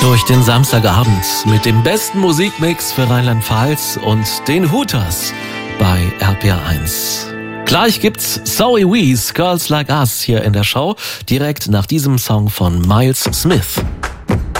durch den Samstagabend mit dem besten Musikmix für Rheinland-Pfalz und den Hooters bei RPR1. Gleich gibt's Zoe Wees, Girls Like Us hier in der Show, direkt nach diesem Song von Miles Smith.